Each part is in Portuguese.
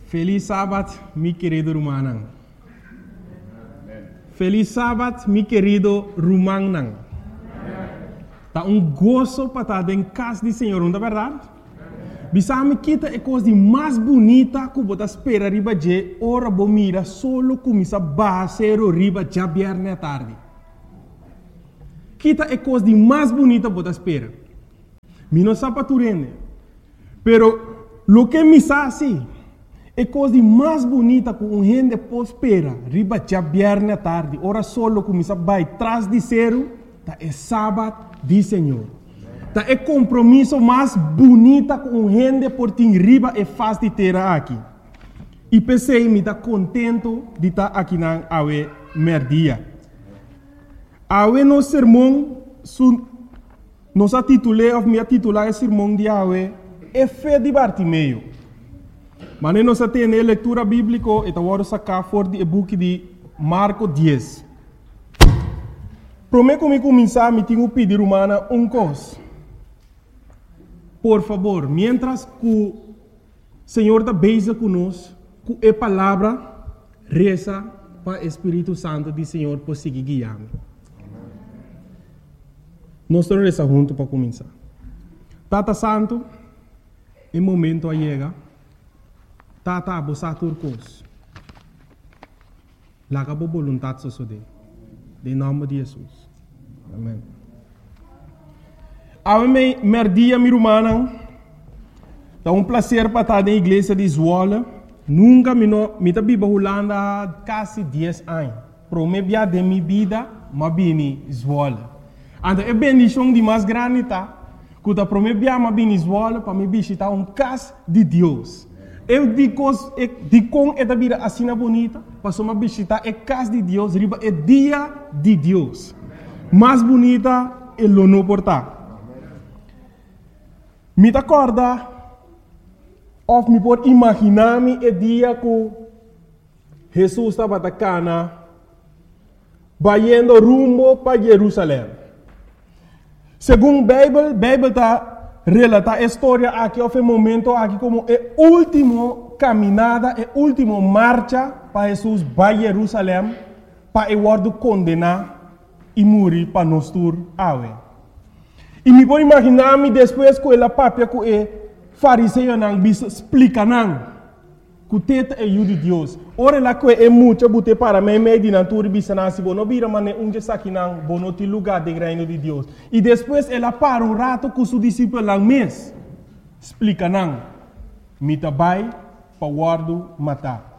Feliz sábado, mi querido Rumanang. Feliz sábado, mi querido Rumanang. Tá gozo para estar em casa do Senhor, não é verdade? Bisame kita é coisa mais bonita que você espera riba de hora bomira solo começa basero riba já viernes à tarde. Kita é coisa mais bonita que você espera. Mi não sabe turende. Pero lo que me sabe é coisa mais bonita que gente pode esperar riba já viernes à tarde, hora solo começa vai trás de zero, tá é sábado do Senhor. Tá é compromisso mais bonita com gente por ter riba e faz de ter aqui. E pensei me tá contento de estar aqui na awe merdia. Awe no sermão nos titulei ou me titular o sermão de awe é fé de Bartimeu. Mas nós temos leitura bíblica e agora sacar fora do book de Marcos 10. Prometo que começar me tenho pedir humana coisa. Por favor, mientras que o Senhor está beija conosco, com a palavra, reza para o Espírito Santo do Senhor por seguir guiando. Nós estamos rezando juntos para começar. Tata Santo, em momento chega, Tata abusar turcos. Laga por vontade sosode. Em nome de Jesus. Amém. Ave merdia mi rumana, é prazer para estar na igreja de Zwolle. Nunca me tá biba Holanda quase 10 anos. Promebia de minha vida, mas bem Zwolle. Então é bendição de mais grande tá. Quando promebia mas bem Zwolle para me visitar casa de Deus. Eu digo com esta vida assim bonita, para me visitar a casa de Deus, riba é dia de Deus. Mais bonita é o não portar. Me acorda, ou me pode imaginar-me o dia que Jesus estava na cana, indo rumo para Jerusalém. Segundo a Bíblia está relata a história aqui, houve um momento aqui como a última caminhada, a última marcha para Jesus para Jerusalém, para o wordo condenar e morrer para nós tur awe. E me pode imaginar-me depois que ela papia que o fariseu não explica não que o teta é o de Deus. Ora lá que é muito bote para mim meio de natura bisana se bono bira mane unge saki não bono ti lugar de reino de Deus. E depois ela para rato com seu discípulo lá mês explica não me tabai para guardo matar.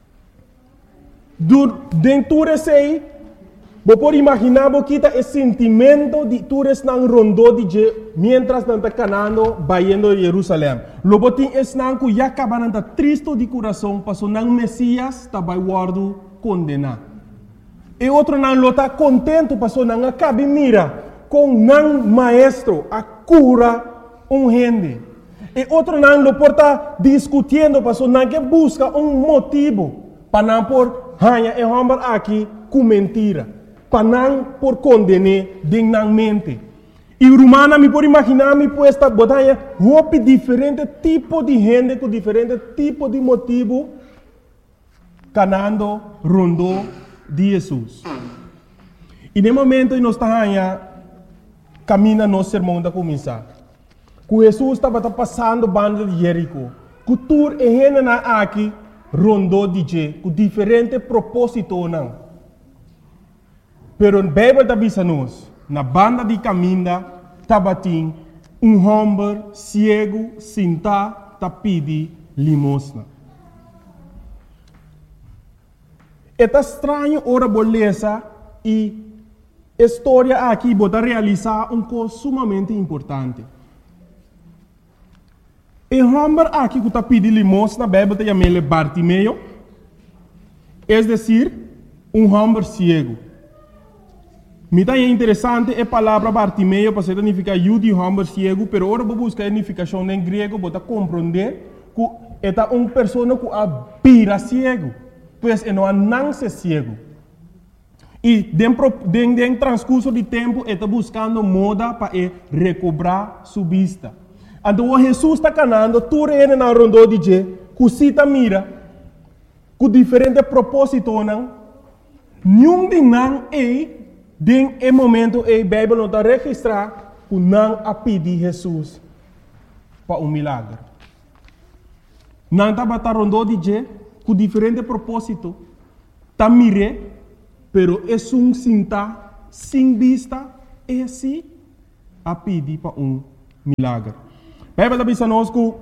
Dentro sei você pode imaginar que o sentimento de todos não rondou de mientras não está canando, indo a Jerusalém. Logo tem esse não que já acaba de triste de coração, passou não Messias está vai guardo condenar. E outro não está contente, passou não acaba mira com não maestro a cura gente. E outro não lo porta discutindo, passou não que busca motivo para não por hanha e hambar aqui com mentira. Para não por condenar dignamente. E Romana me pode imaginar me puesta botanha roupa diferente tipo de gente com diferente tipo de motivo canando rondou de Jesus. E no momento que nós estamos caminha nosso sermão da começar. Que Jesus estava passando banda de Jerico. Que tur e gente na aqui rondou de je com diferente propósito não. Pero a Bíblia está dizendo na banda de caminho, tabatim, homem cego, sentado, pedi limosna. É estranho ora beleza e a história aqui pode realizar coisa sumamente importante. O homem aqui que está pedindo limosna, a Bíblia está chamando Bartimeu, é decir, homem cego. Me é interessante a palavra Bartimeu para significar de homem cego, pero agora vou buscar a significação em grego para compreender que é uma pessoa que apira cego, pois não nasce cego. E dentro transcurso de tempo está buscando moda para recobrar sua vista. Então, Jesus está canando, tu reina na rondo de je, que cita mira, com diferente propósito, não? Nenhum de não é, den é momento, a Bíblia não está registrar, que não a pedir Jesus para milagre. Não está batendo rondo de je, com diferente propósito, está mire, pero é cinta, sem vista, é assim, a pedir para milagre. A Bíblia diz a nós que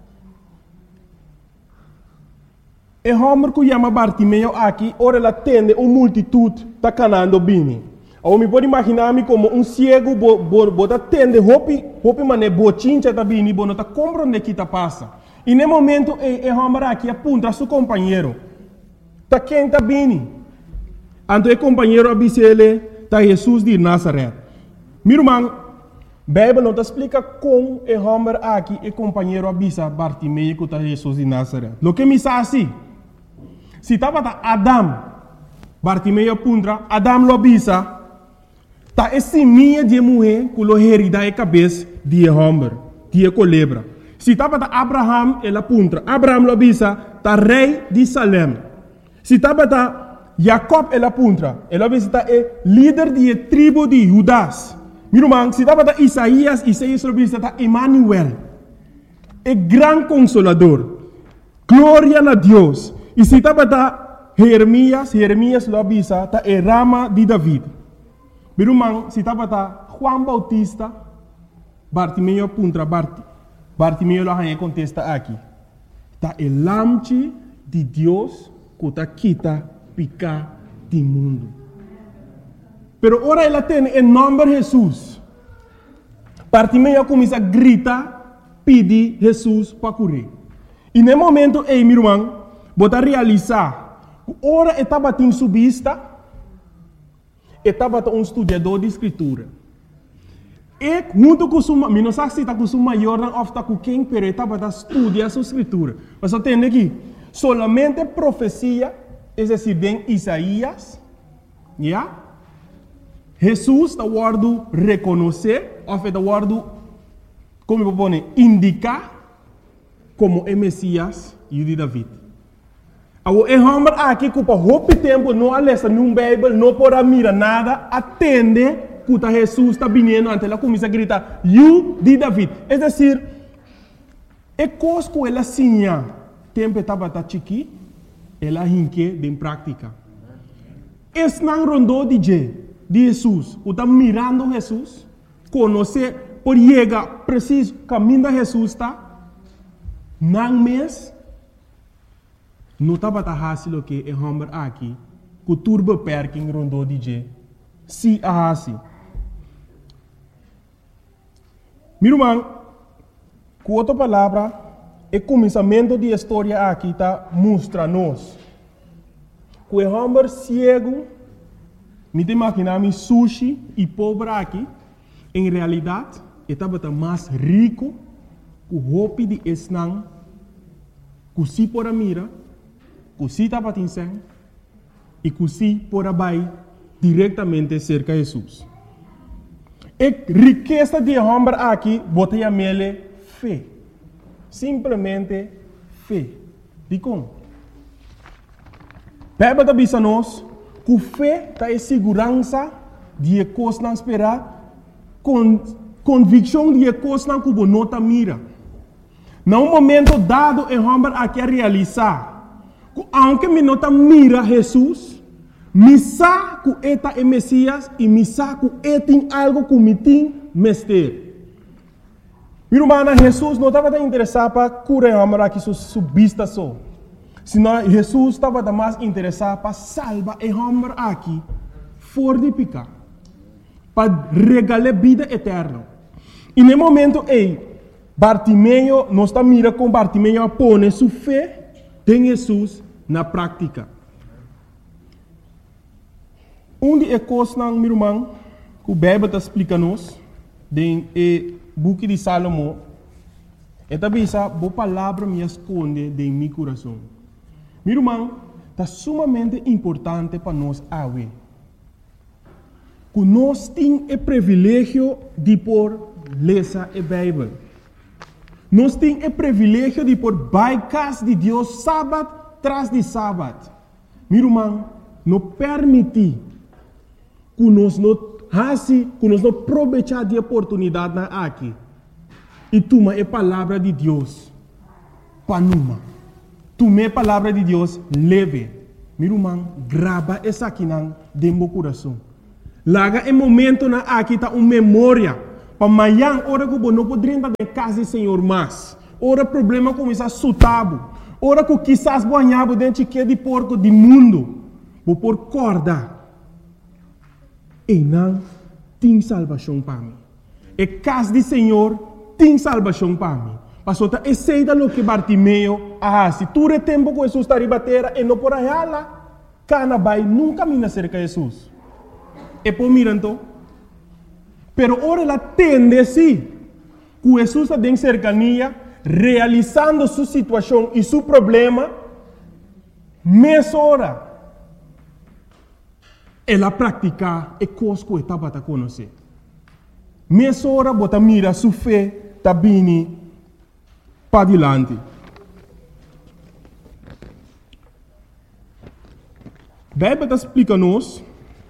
o homem que chama Bartimeu aqui, ora ela tende uma multitude está canando bem. Eu me pode imaginar-me como cego, bota tende, hopi mané, bochincha está bem, não está compreendendo o que está passa. E no momento, o homem aqui aponta a seu companheiro. Está quem está bem. Então o companheiro avisa ele, está Jesus de Nazaré. Meu irmão, a Bíblia não te explica como o homem aqui, o companheiro avisa Bartimeu que está Jesus de Nazaré. O que me diz assim, se estava Adam, Bartimeu apunta, Adam lo avisa, está esse minha de mulher que lo herida a cabeça de homem, de culebra. Se estava Abraham, ele apunta, Abraham lo avisa, está rei de Salem. Se estava Jacob, ele apunta, ele avisa, está líder da tribo de Judas. Meu irmão, se estava Isaías lo avisa, está Emmanuel, é grande consolador, glória a Deus. E se estava Jeremias lo avisa, está a rama de David. Meu irmão, se estava Juan Bautista, Bartimeu apunta, Bartimeu lo contesta aqui. Está o lamche de Deus que está quita picar do mundo. Pero ora ela tem em nome de Jesus. Bartimeu começa a gritar, pedir Jesus para curar. E no momento, meu irmão, bota realizar, ora estava em sua vista, estava estudador de escritura. E junto com sua, não sei se está com sua maior ou está com quem, mas estava estudando sua escritura. Mas eu tenho aqui, solamente profecia, é decir, em Isaías, yeah? Jesus está guardando reconhecer, ou está guardando, como eu vou indicar, como é Messias e de David. O homem aqui que por muito tempo não lê nenhum Bíblia, não pode mirar nada, atende que Jesus está vindo, ante ela começa a gritar, "You de David". É decir, é coisa que ela sinha, tempo estava chiqui, ela hinque em prática. Esse não rondou de Jesus, que está mirando Jesus, conhecer, por chegar preciso, caminho de Jesus está, não mês, não estava fácil o que o homem aqui, que turbo perking rondou de se a assim. Meu irmão, com outra palavra, o começamento da história aqui está mostra-nos que o homem cego, me imaginar sushi e pobre aqui, em realidade, estava mais rico que o hopi de esnang, que se por a mira, que se estava tinseng, e que se por a bai diretamente cerca de Jesus. A riqueza de homem aqui, botei a mele fé. Simplesmente fé. De como? Bíblia está dizendo nós que fé está em segurança de coisas não esperar, convicção de coisas não que não está mira. Num momento dado, o homem aqui a realizar, que aunque me não está mira Jesus, me sabe que está é Messias e me sabe que tem algo que me tem mestre. Meu irmão, Jesus não estava interessado para curar o homem aqui sua vista só. Senão Jesus estava mais interessado para salvar o homem aqui fora de pecar, para regalar vida eterna. E no momento Bartimeu, não está mirando com Bartimeu a pôr sua fé em Jesus na prática. Onde é coisa, meu irmão, que o Bíblia está explicando-nos, no book de Salomão, é também essa boa palavra me esconde de meu coração. Meu irmão, está sumamente importante para nós hoje. Que nós temos o privilégio de por ler a Bíblia. Nós temos o privilégio de por bypass de Deus sábado tras de sábado. Meu irmão, não permite que nós não aproveitar de oportunidade aqui. E toma a palavra de Deus para numa. Toma a palavra de Deus leve. Meu irmão, grava essa aqui dentro do coração. Laga o momento na aqui tá uma memória. Para amanhã, hora que não poderia entrar de casa do Senhor mais. Hora problema começa a sutabo. Hora que quizás banhava dentro de porco do mundo. Vou por corda. E não tem salvação para mim. E casa do Senhor tem salvação para mim. Pastor, aceita o que Bartimeu se tu é tempo que Jesus está ribatera e não por aí lá, cana vai nunca mina cerca de Jesus. E por mirando, pero ora ela tende sim, que Jesus está em cercania, realizando sua situação e seu problema, mais hora, ela pratica e coisa que estava a conhecer. Mais hora, bota mira sua fé, está bem para adiante. A Bíblia explica-nos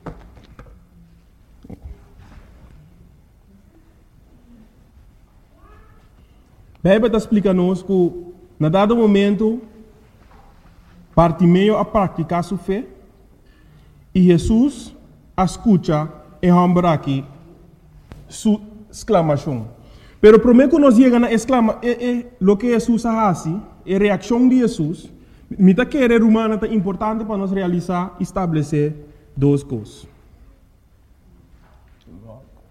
que, na dado momento, Bartimeu a praticar sua fé e Jesus escuta e rambra aqui sua exclamação. Pero primeiro que nós chegamos a exclamar, o que Jesus faz, a reação de Jesus, me está querendo humana é importante para nós realizar e estabelecer duas coisas.